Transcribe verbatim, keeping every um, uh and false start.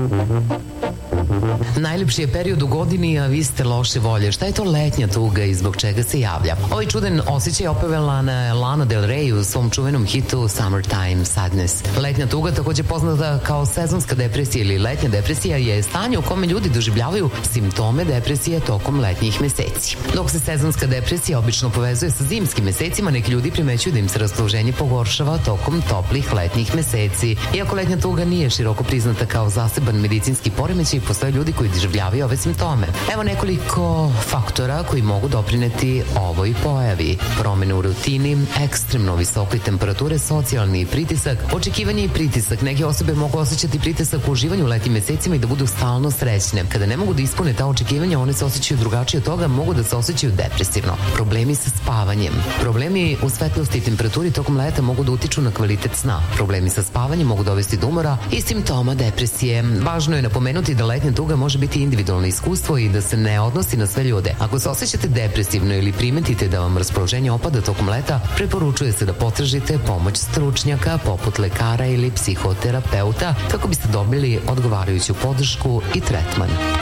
Najlepši je period u godini, a vi ste loše volje. Šta je to letnja tuga i zbog čega se javlja? Ovaj čuden osjećaj opevela na Lana Del Rey u svom čuvenom hitu Summertime Sadness. Letnja tuga, takođe poznata kao sezonska depresija ili letnja depresija, je stanje u kome ljudi doživljavaju simptome depresije tokom letnjih meseci. Dok se sezonska depresija obično povezuje sa zimskim mesecima, neki ljudi primećuju da im se raspoloženje pogoršava tokom toplih letnjih meseci. Iako letnja tuga nije široko priznata kao zaseban medicinski poremećaj, postoje ljudi koji doživljavaju ove simptome. Evo nekoliko faktora koji mogu doprineti ovoj pojavi. Promene u rutini, ekstremno visoke temperature, socijalni pritisak, očekivanje i pritisak. Neke osobe mogu osjećati pritisak u uživanju u letnjim mesecima i da budu stalno srećne. Kada ne mogu da ispune ta očekivanja, one se osjećaju drugačije od toga, mogu da se osjećaju depresivno. Problemi sa spavanjem. Problemi u svetlosti i temperaturi tokom leta mogu da utiču na kvalitet sna. Problemi sa spavanjem mogu dovesti do umora i simptoma depresije. Važno je napomenuti da letnja tuga može biti individualno iskustvo i da se ne odnosi na sve ljude. Ako se osjećate depresivno ili primetite da vam raspoloženje opada tokom leta, preporučuje se da potražite pomoć stručnjaka poput lekara ili psihoterapeuta kako biste dobili odgovarajuću podršku i tretman.